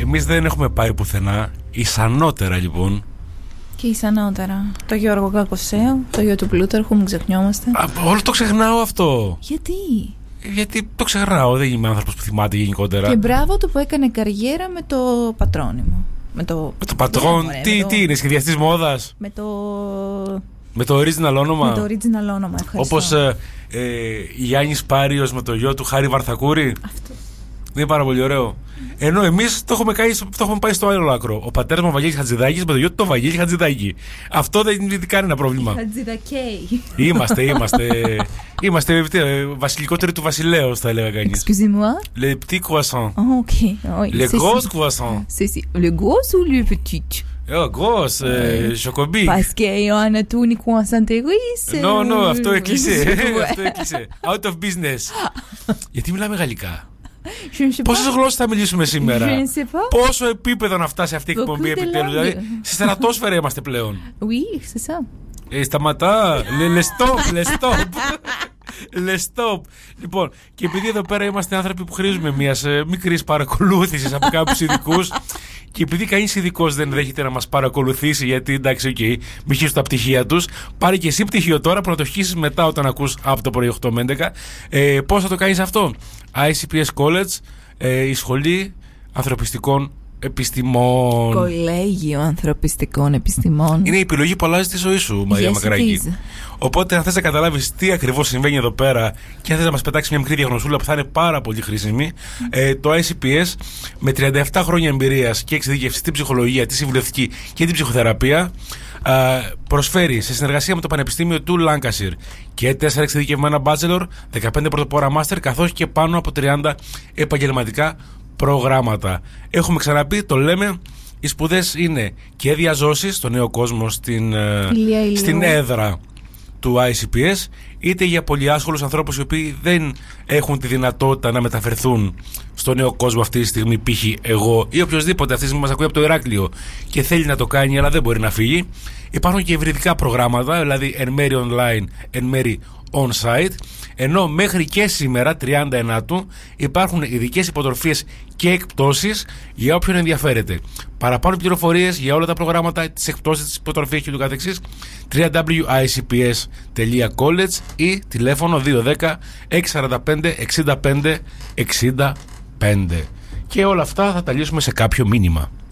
Εμείς δεν έχουμε πάει πουθενά. Ισανότερα λοιπόν. Και ισανότερα. Το Γιώργο Κακοσέο, το γιο του Πλούταρχου, μην ξεχνιόμαστε. Όλο το ξεχνάω αυτό. Γιατί το ξεχνάω, δεν είμαι άνθρωπος που θυμάται γενικότερα. Και μπράβο του που έκανε καριέρα με το πατρόνιμο. Με το πατρόν, τι είναι, σχεδιαστής μόδας. Με το original όνομα. Με το original όνομα, ευχαριστώ. Όπως Γιάννης Πάριος με το γιο του Χάρη Βαρθακούρη. Αυτό. Είναι πάρα πολύ ωραίο. Ενώ εμείς το έχουμε πάει στο άλλο άκρο. Ο πατέρας μου ο Βαγγέλης Χατζηδάκης με το γιο του το Βαγγέλη Χατζηδάκη. Αυτό δεν είναι κανένα πρόβλημα. Χατζηδακέι. Είμαστε βασιλικότεροι του βασιλέως, θα έλεγα κανείς. Excusez-moi. Le petit croissant. Ok. Le gros croissant. Le gros ou le petit? Gros, chocobie. Parce que ο Ανατούνη croissanteris. No, αυτό έκλεισε. Out of business. Γιατί μιλάμε γαλλικά. Πόσες γλώσσες θα μιλήσουμε σήμερα? Πόσο επίπεδο να φτάσει αυτή η εκπομπή επιτέλους? Δηλαδή, στη στρατόσφαιρα είμαστε πλέον. Oui, c'est ça. Σταματά. Le stop. Λοιπόν, και επειδή εδώ πέρα είμαστε άνθρωποι που χρήζουμε μιας μικρής παρακολούθησης από κάποιους ειδικούς, και επειδή κανείς ειδικός δεν δέχεται να μας παρακολουθήσει, γιατί εντάξει, μη χύσουν τα πτυχία τους, πάρε και εσύ πτυχίο τώρα που να το χύσεις μετά όταν ακούς από το πρωί 8 με 11. Πώς θα το κάνεις αυτό? ICPS College, η Σχολή Ανθρωπιστικών Επιστημών. Κολέγιο Ανθρωπιστικών Επιστημών. Είναι η επιλογή που αλλάζει τη ζωή σου, Μαρία Μακράκη. Οπότε, αν θες να καταλάβεις τι ακριβώς συμβαίνει εδώ πέρα και αν θες να μας πετάξεις μια μικρή διαγνωσούλα που θα είναι πάρα πολύ χρήσιμη, το ICPS με 37 χρόνια εμπειρίας και εξειδίκευση στην ψυχολογία, τη συμβουλευτική και την ψυχοθεραπεία, προσφέρει σε συνεργασία με το Πανεπιστήμιο του Λάνκασιρ και 4 εξειδικευμένα bachelor, 15 πρωτοπόρα master, καθώς και πάνω από 30 επαγγελματικά προγράμματα. Έχουμε ξαναπεί, το λέμε, οι σπουδές είναι και διαζώσεις στο νέο κόσμο στην έδρα του ICPS, είτε για πολυάσχολους ανθρώπους οι οποίοι δεν έχουν τη δυνατότητα να μεταφερθούν στο νέο κόσμο αυτή τη στιγμή, π.χ. εγώ ή οποιοδήποτε αυτή τη στιγμή μας ακούει από το Ηράκλειο και θέλει να το κάνει αλλά δεν μπορεί να φύγει. Υπάρχουν και υβριδικά προγράμματα, δηλαδή εν μέρει online, εν μέρει on-site, ενώ μέχρι και σήμερα 39 υπάρχουν ειδικές υποτροφίες και εκπτώσεις για όποιον ενδιαφέρεται. Παραπάνω πληροφορίες για όλα τα προγράμματα, τις εκπτώσεις, τις υποτροφίες και του καθεξής, www.icps.college ή τηλέφωνο 210 645 65 65. Και όλα αυτά θα τα λύσουμε σε κάποιο μήνυμα.